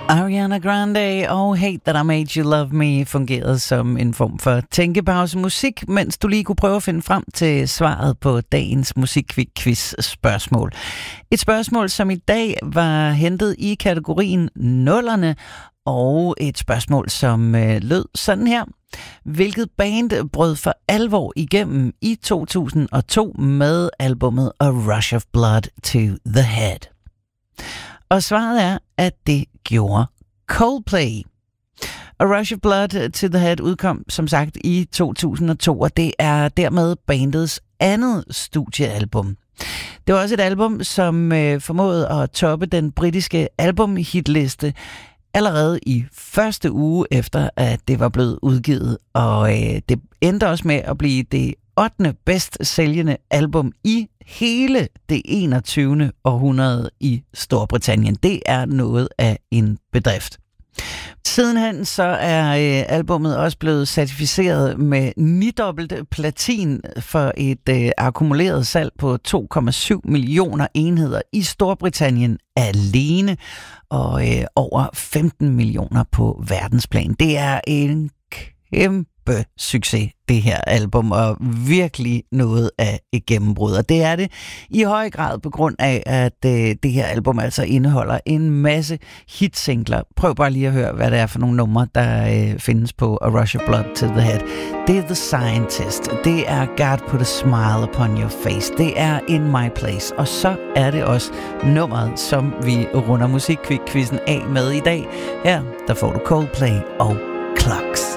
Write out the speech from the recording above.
Ariana Grande og Hate That I Made You Love Me fungerede som en form for tænkepause musik, mens du lige kunne prøve at finde frem til svaret på dagens musikquiz-spørgsmål. Et spørgsmål, som i dag var hentet i kategorien nullerne, og et spørgsmål, som lød sådan her. Hvilket band brød for alvor igennem i 2002 med albummet A Rush of Blood to the Head? Og svaret er, at det gjorde Coldplay. A Rush of Blood to the Head udkom som sagt i 2002, og det er dermed bandets andet studiealbum. Det var også et album, som formåede at toppe den britiske albumhitliste allerede i første uge efter, at det var blevet udgivet. Og det endte også med at blive det 8. bedst sælgende album i hele det 21. århundrede i Storbritannien. Det er noget af en bedrift. Sidenhen så er albummet også blevet certificeret med 9-dobbelt platin for et akkumuleret salg på 2,7 millioner enheder i Storbritannien alene, og over 15 millioner på verdensplan. Det er en kæmpe succes, det her album, og virkelig noget af et gennembrud. Og det er det i høj grad på grund af, at det her album altså indeholder en masse hitsingler. Prøv bare lige at høre, hvad det er for nogle numre, der findes på A Rush of Blood to the Head. Det er The Scientist, det er God Put a Smile Upon Your Face, det er In My Place, og så er det også nummeret, som vi runder musikquizzen af med i dag. Her, der får du Coldplay og Clocks.